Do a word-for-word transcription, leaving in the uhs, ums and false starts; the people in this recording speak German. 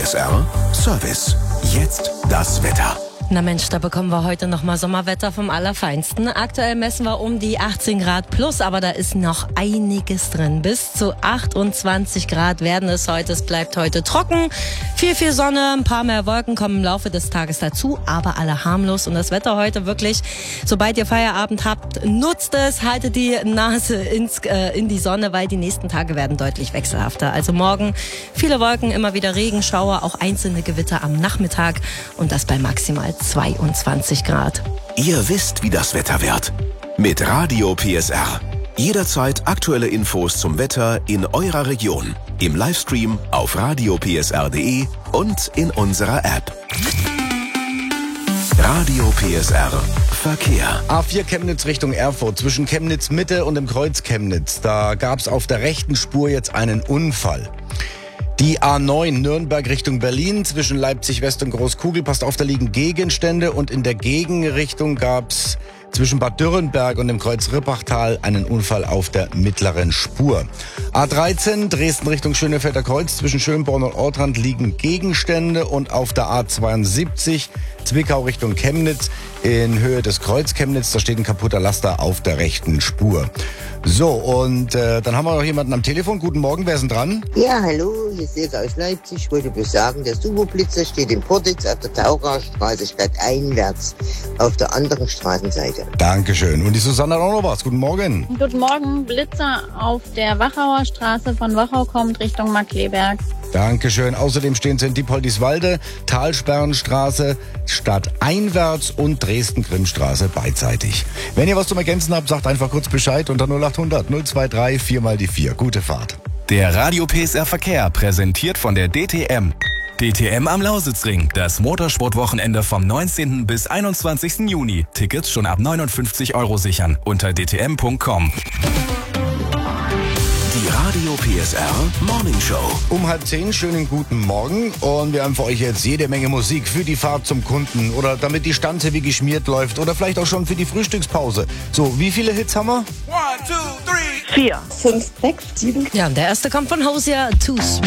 S R Service. Jetzt das Wetter. Na Mensch, da bekommen wir heute nochmal Sommerwetter vom Allerfeinsten. Aktuell messen wir um die achtzehn Grad plus, aber da ist noch einiges drin. Bis zu achtundzwanzig Grad werden es heute. Es bleibt heute trocken. Viel, viel Sonne, ein paar mehr Wolken kommen im Laufe des Tages dazu, aber alle harmlos. Und das Wetter heute wirklich, sobald ihr Feierabend habt, nutzt es, haltet die Nase ins, äh, in die Sonne, weil die nächsten Tage werden deutlich wechselhafter. Also morgen viele Wolken, immer wieder Regenschauer, auch einzelne Gewitter am Nachmittag und das bei maximal zweiundzwanzig Grad. Ihr wisst, wie das Wetter wird. Mit Radio P S R. Jederzeit aktuelle Infos zum Wetter in eurer Region. Im Livestream auf radio p s r punkt d e und in unserer App. Radio P S R Verkehr. A vier Chemnitz Richtung Erfurt, zwischen Chemnitz Mitte und dem Kreuz Chemnitz. Da gab es auf der rechten Spur jetzt einen Unfall. Die A neun Nürnberg Richtung Berlin, zwischen Leipzig West und Großkugel, passt auf, da liegen Gegenstände und in der Gegenrichtung gab's zwischen Bad Dürrenberg und dem Kreuz Rippachtal einen Unfall auf der mittleren Spur. A dreizehn Dresden Richtung Schönefelder Kreuz, zwischen Schönborn und Ortrand liegen Gegenstände und auf der A zweiundsiebzig Zwickau Richtung Chemnitz in Höhe des Kreuz Chemnitz, da steht ein kaputter Laster auf der rechten Spur. So, und äh, dann haben wir noch jemanden am Telefon. Guten Morgen, wer ist denn dran? Ja, hallo, hier ist Silke aus Leipzig. Ich wollte bloß sagen, der Superblitzer steht in Portitz auf der Taucherstraße stadteinwärts auf der anderen Straßenseite. Dankeschön. Und die Susanne hat auch noch was. Guten Morgen. Guten Morgen, Blitzer auf der Wachauer Straße von Wachau kommt Richtung Markkleeberg. Dankeschön. Außerdem stehen sie in Diepoldiswalde, Talsperrenstraße, stadteinwärts und Dresden-Grimmstraße beidseitig. Wenn ihr was zum Ergänzen habt, sagt einfach kurz Bescheid unter null acht hundert null zwei drei vier mal die vier. Gute Fahrt. Der Radio P S R Verkehr, präsentiert von der D T M. D T M am Lausitzring, das Motorsportwochenende vom neunzehnten bis einundzwanzigsten Juni. Tickets schon ab neunundfünfzig Euro sichern unter d t m punkt com. Die Radio P S R Morning Show. Um halb zehn, schönen guten Morgen. Und wir haben für euch jetzt jede Menge Musik für die Fahrt zum Kunden oder damit die Stanze wie geschmiert läuft oder vielleicht auch schon für die Frühstückspause. So, wie viele Hits haben wir? One, two, three, vier, fünf, sechs, sieben. Ja, und der erste kommt von Hosier, Too Sweet.